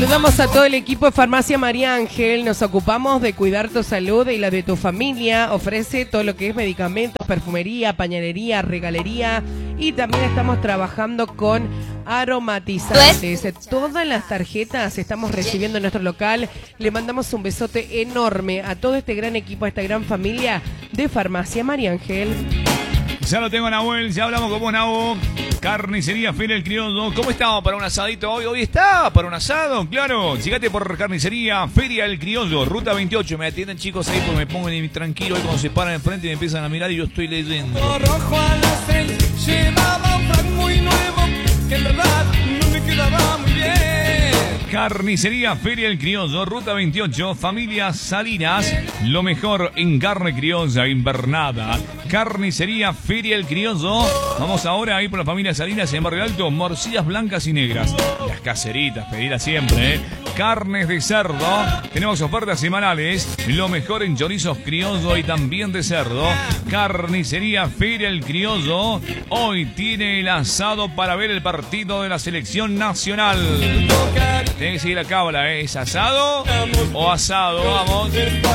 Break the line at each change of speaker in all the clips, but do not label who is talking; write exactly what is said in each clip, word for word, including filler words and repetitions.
Saludamos a todo el equipo de Farmacia María Ángel. Nos ocupamos de cuidar tu salud y la de tu familia. Ofrece todo lo que es medicamentos, perfumería, pañalería, regalería. Y también estamos trabajando con aromatizantes. Todas las tarjetas estamos recibiendo en nuestro local. Le mandamos un besote enorme a todo este gran equipo, a esta gran familia de Farmacia María Ángel.
Ya lo tengo, Nahuel, ya hablamos con vos, Nahu. Carnicería Feria El Criollo. ¿Cómo estamos para un asadito hoy? ¿Hoy está para un asado? Claro, llegate por Carnicería Feria El Criollo, ruta veintiocho. Me atienden chicos ahí porque me pongo tranquilo ahí cuando se paran enfrente y me empiezan a mirar y yo estoy leyendo.
Rojo a las seis, llevaba un frac muy nuevo, que en verdad no me quedaba muy bien.
Carnicería Feria El Criollo, ruta veintiocho, familia Salinas, lo mejor en carne criolla invernada. Carnicería Feria El Criollo. Vamos ahora a ir por la familia Salinas en Barrio Alto, morcillas blancas y negras. Las caseritas, pedirlas siempre, ¿eh? Carnes de cerdo, tenemos ofertas semanales, lo mejor en chorizos criollo y también de cerdo. Carnicería Feria El Criollo, hoy tiene el asado para ver el partido de la selección nacional. Tiene que seguir la cábala, ¿eh? ¿Es asado o asado? Vamos.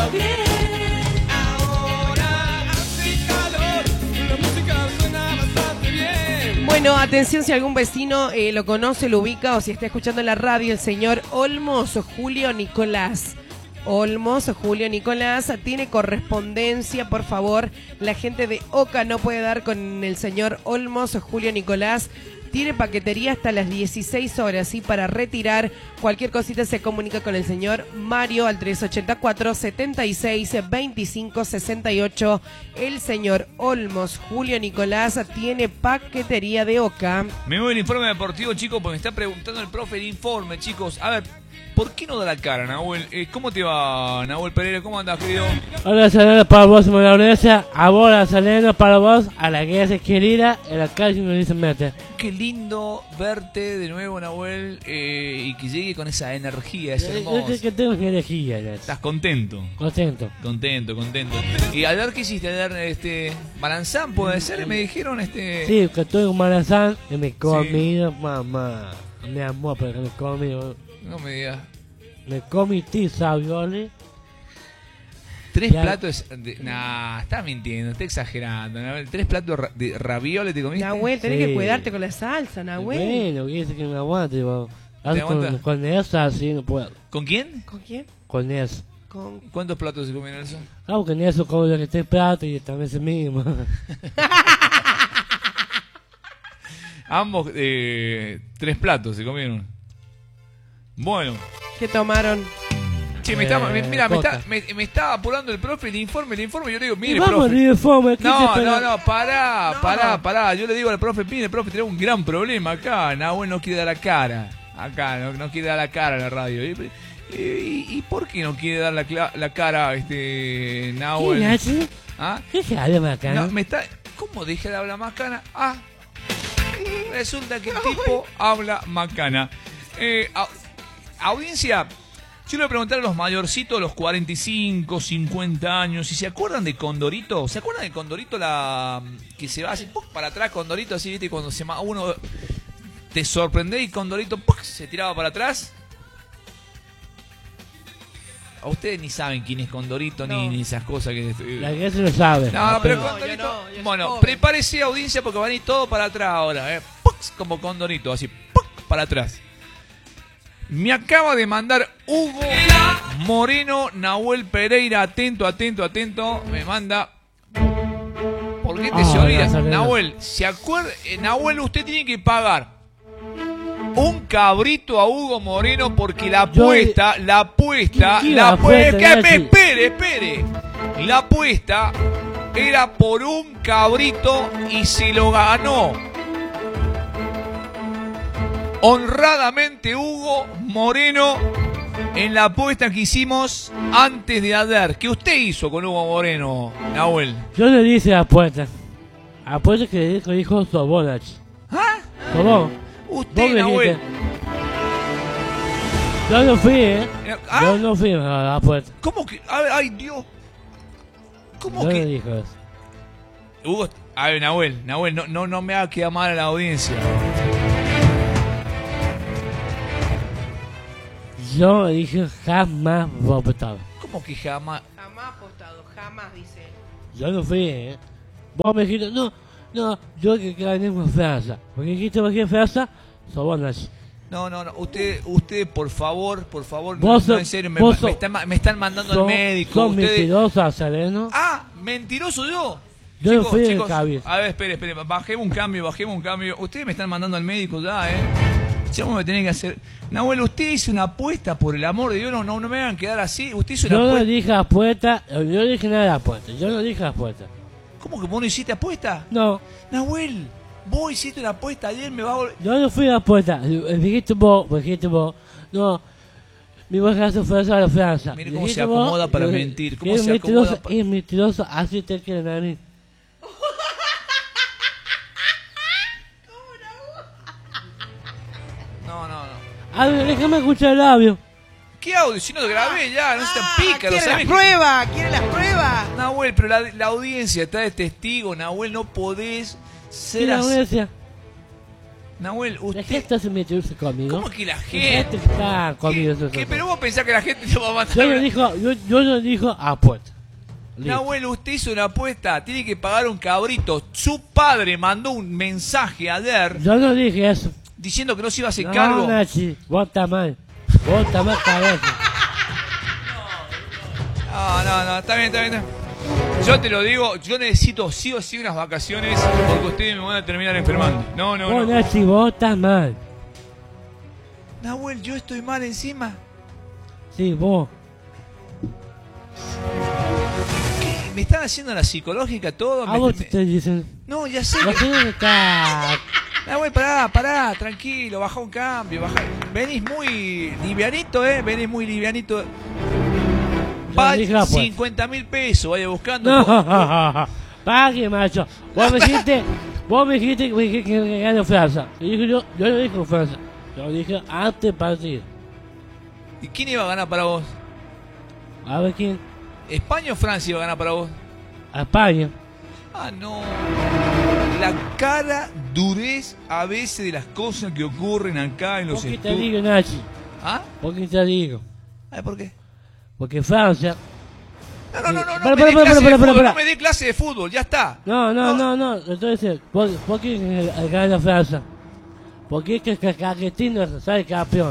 Bueno, atención si algún vecino eh, lo conoce, lo ubica o si está escuchando en la radio, el señor Olmos Julio Nicolás. Olmos Julio Nicolás tiene correspondencia, por favor. La gente de Oca no puede dar con el señor Olmos Julio Nicolás. Tiene paquetería hasta las dieciséis horas y para retirar cualquier cosita se comunica con el señor Mario al tres ochenta y cuatro, setenta y seis, veinticinco, sesenta y ocho. El señor Olmos Julio Nicolás tiene paquetería de Oca.
Me voy el informe deportivo, chicos, porque me está preguntando el profe el informe, chicos. A ver, ¿por qué no da la cara, Nahuel? Eh, ¿Cómo te va, Nahuel Pereira? ¿Cómo andás, querido?
Hola, saludos para vos, Mayonesia. Ahora saludos para vos, a la que es querida, en la calle me dicen mete.
Qué lindo verte de nuevo, Nahuel, eh, y que llegue con esa energía, es hermoso.
Yo que tengo energía, ya.
¿Estás contento?
Contento.
Contento, contento. ¿Y ayer qué hiciste? Ayer, este, Balanzán, puede ser, me dijeron, este...
Sí, que estoy en Marazán y me comí, sí. Mamá, mi amor, pero que me comí...
No me digas.
Me comí tiza, Violi.
Tres
ya.
platos de... Nah, estás mintiendo, estás exagerando. Tres platos de ravioles te comiste.
Nahuel, tenés
sí.
que cuidarte con la salsa, Nahuel.
Bueno, que dice que me aguante, vos.
¿Te aguanta?
Con, con eso así no puedo.
¿Con quién?
¿Con quién?
Con eso.
Con...
¿Cuántos platos se comieron eso?
Ah, con eso como lo que tres platos y también se mismo.
Ambos, eh, tres platos se comieron. Bueno.
¿Qué tomaron?
Che, me está, me,
Eh,
mira, me
coca.
está, me, me está apurando el profe, el informe, el informe, yo le digo, mire,
Vamos,
profe.
ni de fome,
No, no, no, pará,
No.
pará, pará. Yo le digo al profe, mire, profe, tenemos un gran problema acá. Nahuel no quiere dar la cara. Acá, no, no quiere dar la cara a la radio. ¿Y, y, y por qué no quiere dar la, la cara, este, Nahuel?
¿Qué hace?
¿Ah?
¿Qué se habla macana?
No, me está... ¿Cómo deja de hablar macana? Ah, resulta que el tipo habla macana. Eh, a- audiencia, yo le voy a preguntar a los mayorcitos, los cuarenta y cinco, cincuenta años, si se acuerdan de Condorito. ¿Se acuerdan de Condorito, la que se va así ¡puc! Para atrás, Condorito, así, viste, cuando se ma- uno te sorprende y Condorito ¡puc! Se tiraba para atrás? A ustedes ni saben quién es Condorito,
No.
ni, ni esas cosas que...
La que se lo sabe.
No, pero
No,
Condorito...
yo no, yo soy
bueno,
joven.
prepárese, audiencia, porque van a ir todo para atrás ahora, ¿eh? ¡Puc! Como Condorito, así, ¡puc! Para atrás. Me acaba de mandar Hugo Moreno Nahuel Pereira, atento, atento, atento, me manda... ¿Por qué te
Ah,
se olvida?
Nazareno.
Nahuel, ¿se acuerda? Eh, Nahuel, usted tiene que pagar un cabrito a Hugo Moreno porque la
Yo-
apuesta, la apuesta,
¿Qué- qué
la
apuesta,
apuesta,
Nachi?
espere, espere. La apuesta era por un cabrito y se lo ganó honradamente Hugo Moreno en la apuesta que hicimos antes de ayer. ¿Qué usted hizo con Hugo Moreno, Nahuel?
Yo le dije a Puerta. A Puerta que le dijo, dijo Sobonach.
¿Ah?
Sobón.
Usted,
Vos me
Nahuel.
dijiste. Yo no fui, ¿eh?
¿Ah?
Yo no fui a la puerta.
¿Cómo que? Ay, ay, Dios. ¿Cómo
Yo
que?
le dije eso.
Hugo, a ver, Nahuel, Nahuel, no, no, no me haga quedar mal a la audiencia.
Yo dije jamás votado.
¿Cómo que jamás?
Jamás apostado, jamás, dice.
Yo no fui, ¿eh? Vos me dijiste, no, no, yo que ganemos Francia. Porque dijiste que Francia, sos vos, Nachi.
No, no, no. Usted, usted, por favor, por favor,
Vos
no,
sos-
en serio, me,
vos
me
sos-
están, me están mandando al
Sos-
médico.
sos
Ustedes...
mentirosa, Sereno.
Ah, mentiroso yo.
Yo no
Chicos,
fui el
chicos,
cabeza.
a ver, espere, espere, bajemos un cambio, bajemos un cambio. Ustedes me están mandando al médico ya, ¿eh? Ya me tenés que hacer... Nahuel, usted hizo una apuesta, por el amor de Dios, no, no, no me hagan quedar así. Usted hizo una
Yo no
apuesta.
dije apuesta, yo no dije nada de apuesta, yo no dije apuesta.
¿Cómo que vos no hiciste apuesta?
No,
Nahuel, vos hiciste una apuesta ayer, me va a volver...
yo no fui a apuesta, dijiste vos, dijiste vos, no, mi caso fue a la Francia.
Mire cómo
Dijiste
se acomoda
vos,
para
yo-
mentir, cómo
es
se
mentiroso,
acomoda pa-
es mentiroso, así te quieren a mí.
No, no, no.
A ver, déjame escuchar el audio.
¿Qué audio? Si no lo grabé ya, no sean
Ah,
pícaros,
quiere
¿sabés
las
que-
pruebas, quiere las pruebas.
Nahuel, pero la, la audiencia está de testigo, Nahuel, no podés
Sí,
ser
la
así.
audiencia.
Nahuel,
La
usted...
gente se metió conmigo.
¿Cómo que la
La
gente?
gente que está conmigo.
¿Qué,
eso,
qué?
eso.
Pero vos pensás que la gente te va a matar.
Yo no dijo, yo, yo no dijo apuesta. Listo.
Nahuel, usted hizo una apuesta, tiene que pagar un cabrito. Su padre mandó un mensaje ayer
Yo no dije eso.
diciendo que no se iba a hacer
No,
cargo.
Nachi, vos estás mal. Vos estás mal cabeza.
No, no, no, está bien, está bien. Está bien. Yo te lo digo, yo necesito sí o sí unas vacaciones porque ustedes me van a terminar enfermando. No, no,
Vos,
no.
Nachi, vos estás mal.
Nahuel, yo estoy mal encima.
Sí, vos.
¿Qué? ¿Me están haciendo la psicológica todo?
A
Me-
vos
me-
te estoy diciendo.
No, ya sé.
La
que-
gente está.
Nahuel, pará, pará, tranquilo, baja un cambio, baja. Venís muy livianito, eh, venís muy livianito. Pa-
dije la apuesta.
cincuenta mil pesos, vaya buscando.
No, pague, macho. Vos me dijiste, vos me dijiste que me dijiste que gane Francia. Y dije yo, yo no dije Francia. Yo dije antes del partido.
¿Y quién iba a ganar para vos?
A ver quién.
¿España o Francia iba a ganar para vos?
A España.
Ah, no. La cara durez a veces de las cosas que ocurren acá en los
¿Por qué te
estudios.
digo, Nachi?
¿Ah?
¿Por qué te digo?
Ay, ¿por qué?
Porque Francia.
No, no, no, no, no,
Para,
me
para,
dé
para,
clase
para,
de
para,
fútbol,
para.
no me dé clase de fútbol, ya está.
No, no, no, no. Entonces, ¿por, por qué gana Francia? Porque es que que- que Argentina sale campeón.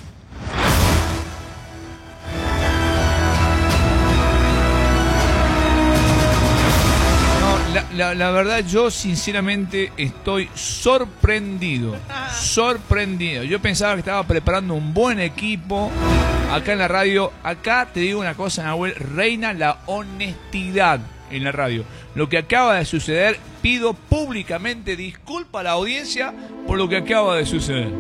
No, la, la, la verdad yo sinceramente estoy sorprendido, sorprendido. Yo pensaba que estaba preparando un buen equipo acá en la radio. Acá te digo una cosa, Nahuel, reina la honestidad en la radio. Lo que acaba de suceder, pido públicamente disculpa a la audiencia por lo que acaba de suceder.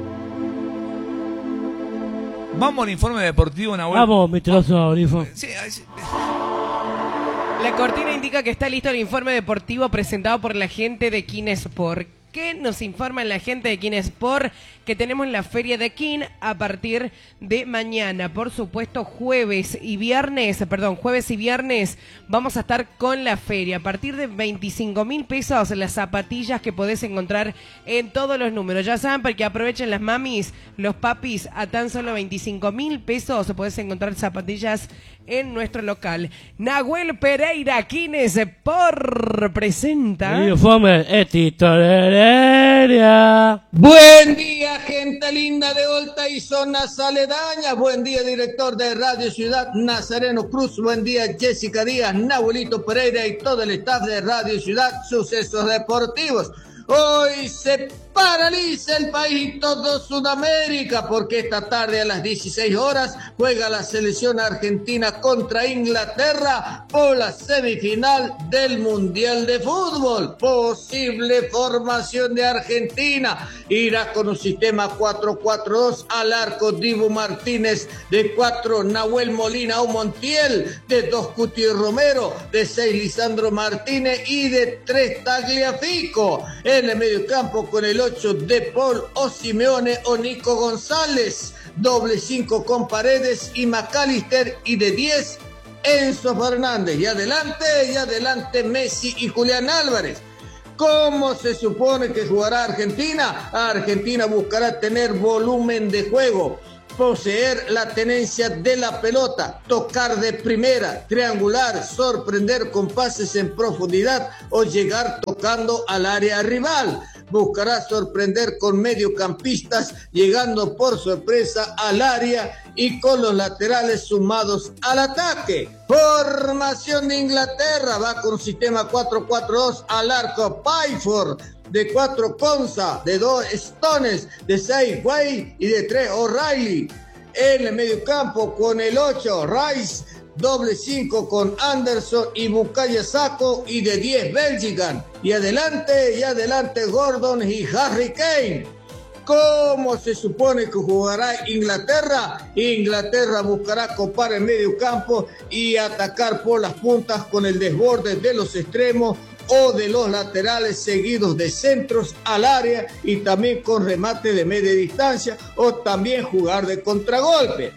Vamos al informe deportivo, Nahuel.
Vamos, mi trozo de audífono.
Sí, sí.
La cortina indica que está listo el informe deportivo presentado por la gente de Kinesport. ¿Qué nos informa la gente de Kinesport? Que tenemos la feria de Kin a partir de mañana. Por supuesto, jueves y viernes, perdón, jueves y viernes vamos a estar con la feria. A partir de veinticinco mil pesos las zapatillas que podés encontrar en todos los números. Ya saben, para que aprovechen las mamis, los papis, a tan solo veinticinco mil pesos podés encontrar zapatillas en nuestro local. Nahuel Pereira, Kinesport presenta...
El informe es titorería.
Buen día, gente linda de Olta y zonas aledañas. Buen día, director de Radio Ciudad, Nazareno Cruz. Buen día, Jessica Díaz, Nahuelito Pereira y todo el staff de Radio Ciudad, Sucesos Deportivos. Hoy se paraliza el país y todo Sudamérica porque esta tarde a las dieciséis horas juega la selección argentina contra Inglaterra por la semifinal del Mundial de Fútbol. Posible formación de Argentina. Irá con un sistema cuatro cuatro dos, al arco Dibu Martínez, de cuatro Nahuel Molina o Montiel, de dos Cuti Romero, de seis Lisandro Martínez y de tres Tagliafico. En el mediocampo con el ocho de Paul o Simeone o Nico González, doble cinco con Paredes y McAllister, y de diez Enzo Fernández, y adelante, y adelante Messi y Julián Álvarez. ¿Cómo se supone que jugará Argentina? Argentina buscará tener volumen de juego, poseer la tenencia de la pelota, tocar de primera, triangular, sorprender con pases en profundidad o llegar tocando al área rival. Buscará sorprender con mediocampistas, llegando por sorpresa al área y con los laterales sumados al ataque. Formación de Inglaterra va con un sistema cuatro cuatro dos, al arco Payford, de cuatro Konsa, de dos Stones, de seis Way y de tres O'Reilly. En el mediocampo con el ocho Rice, doble cinco con Anderson y Bukayo Saka y de diez Bellingham. Y adelante, y adelante Gordon y Harry Kane. ¿Cómo se supone que jugará Inglaterra? Inglaterra buscará copar el medio campo y atacar por las puntas con el desborde de los extremos o de los laterales, seguidos de centros al área y también con remate de media distancia, o también jugar de contragolpe.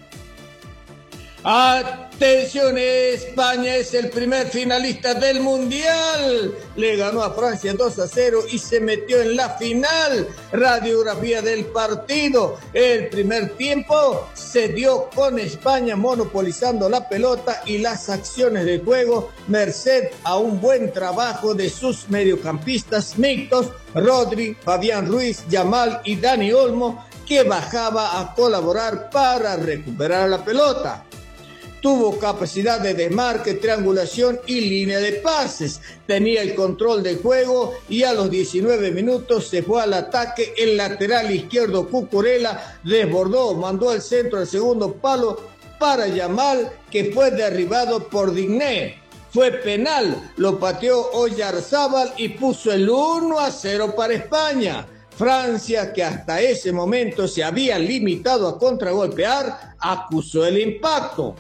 Atención, España es el primer finalista del Mundial. Le ganó a Francia dos a cero y se metió en la final. Radiografía del partido. El primer tiempo se dio con España monopolizando la pelota y las acciones de juego, merced a un buen trabajo de sus mediocampistas mixtos, Rodri, Fabián Ruiz, Yamal y Dani Olmo, que bajaba a colaborar para recuperar la pelota. Tuvo capacidad de desmarque, triangulación y línea de pases. Tenía el control del juego y a los diecinueve minutos se fue al ataque. El lateral izquierdo Cucurella desbordó, mandó el centro al segundo palo para Yamal, que fue derribado por Digné. Fue penal, lo pateó Oyarzábal y puso el uno a cero para España. Francia, que hasta ese momento se había limitado a contragolpear, acusó el impacto.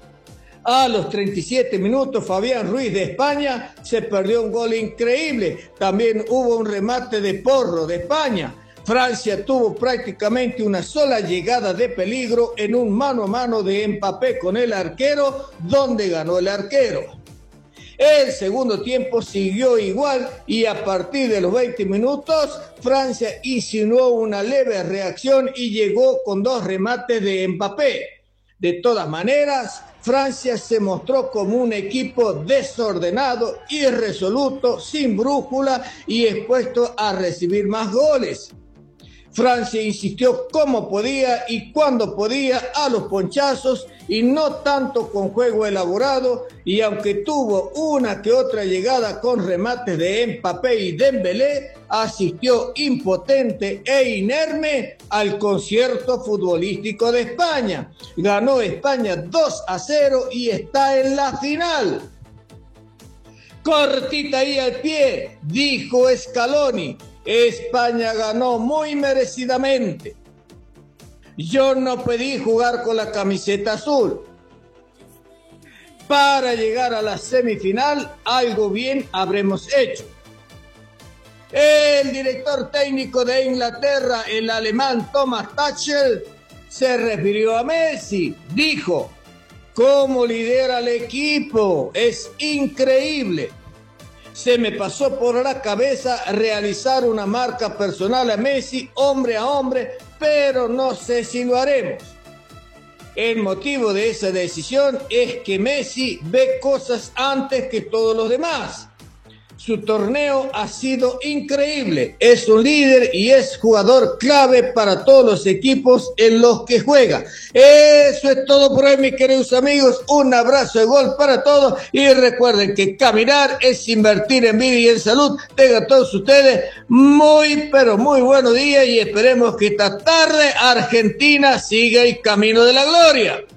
A los treinta y siete minutos, Fabián Ruiz de España se perdió un gol increíble. También hubo un remate de Porro de España. Francia tuvo prácticamente una sola llegada de peligro en un mano a mano de Mbappé con el arquero, donde ganó el arquero. El segundo tiempo siguió igual y a partir de los veinte minutos, Francia insinuó una leve reacción y llegó con dos remates de Mbappé. De todas maneras, Francia se mostró como un equipo desordenado, irresoluto, sin brújula y expuesto a recibir más goles. Francia insistió como podía y cuando podía a los ponchazos y no tanto con juego elaborado, y aunque tuvo una que otra llegada con remates de Mbappé y Dembélé, asistió impotente e inerme al concierto futbolístico de España. Ganó España dos a cero y está en la final. Cortita ahí al pie, dijo Scaloni. España ganó muy merecidamente. Yo no pedí jugar con la camiseta azul. Para llegar a la semifinal, algo bien habremos hecho. El director técnico de Inglaterra, el alemán Thomas Tuchel, se refirió a Messi. Dijo: ¿cómo lidera el equipo? Es increíble. Se me pasó por la cabeza realizar una marca personal a Messi, hombre a hombre, pero no sé si lo haremos. El motivo de esa decisión es que Messi ve cosas antes que todos los demás. Su torneo ha sido increíble, es un líder y es jugador clave para todos los equipos en los que juega. Eso es todo por hoy, mis queridos amigos. Un abrazo de gol para todos y recuerden que caminar es invertir en vida y en salud. Tengan todos ustedes muy, pero muy buenos días y esperemos que esta tarde Argentina siga el camino de la gloria.